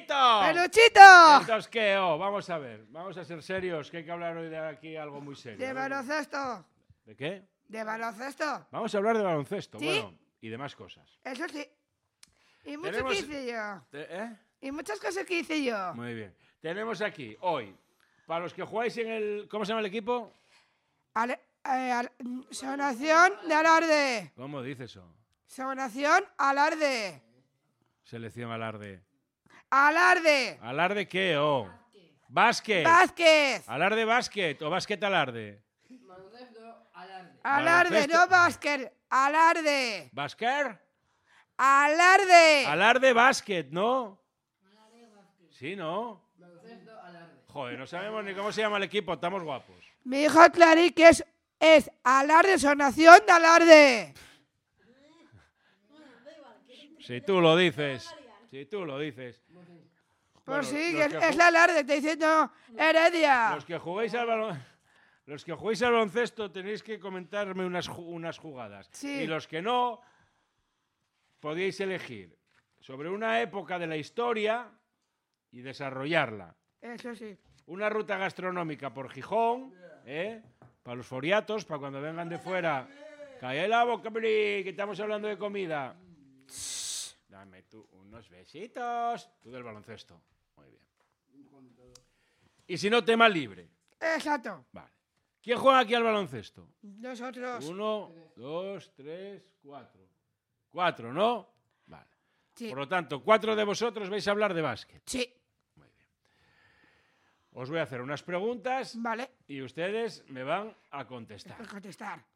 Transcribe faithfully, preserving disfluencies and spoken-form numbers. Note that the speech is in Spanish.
¡Peluchito! ¡Peluchito! Entonces, ¿qué? Oh, vamos a ver. Vamos a ser serios, que hay que hablar hoy de aquí algo muy serio. De ¿no? baloncesto. ¿De qué? De baloncesto. Vamos a hablar de baloncesto, ¿Sí? bueno, y de más cosas. Eso sí. Y mucho Tenemos- que hice yo. Te- ¿Eh? Y muchas cosas que hice yo. Muy bien. Tenemos aquí, hoy, para los que jugáis en el... ¿Cómo se llama el equipo? Ale- eh, al- Sonación de alarde. ¿Cómo dice eso? Sonación alarde. Selección Alarde. Alarde. ¿Alarde qué? Oh. Básquet. Vázquez. ¿Alarde básquet o básquet alarde? Alarde, Baloncesto. no básquet. Alarde. ¿Básquet? Alarde. Alarde básquet, ¿no? Sí, ¿no? Joder, no sabemos ni cómo se llama el equipo, estamos guapos. Mi hijo Clarín que es, es alarde, sonación de alarde. Si tú lo dices, si tú lo dices. Pues Bueno, sí, los que que es, es ju- la alarde, te diciendo Heredia. Los que jugáis al balon... Los que jugáis al baloncesto tenéis que comentarme unas, ju- unas jugadas. Sí. Y los que no, podéis elegir sobre una época de la historia y desarrollarla. Eso sí. Una ruta gastronómica por Gijón, ¿eh? Para los foriatos, para cuando vengan de fuera. Cae la boca, hombre, que estamos hablando de comida. Dame tú unos besitos. Tú del baloncesto. Muy bien. Y si no, tema libre. Exacto. Vale. ¿Quién juega aquí al baloncesto? Nosotros. Uno, dos, tres, cuatro. Cuatro, ¿no? Vale. Sí. Por lo tanto, cuatro de vosotros vais a hablar de básquet. Sí. Muy bien. Os voy a hacer unas preguntas Vale. y ustedes me van a contestar. Por contestar.